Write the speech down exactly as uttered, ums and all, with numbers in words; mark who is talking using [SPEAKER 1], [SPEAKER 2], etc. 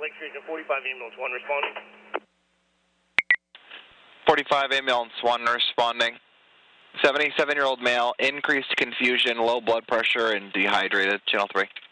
[SPEAKER 1] Lake Street, forty-five ambulance one responding.
[SPEAKER 2] forty-five ambulance one responding. seventy-seven-year-old male, increased confusion, low blood pressure, and dehydrated. Channel three.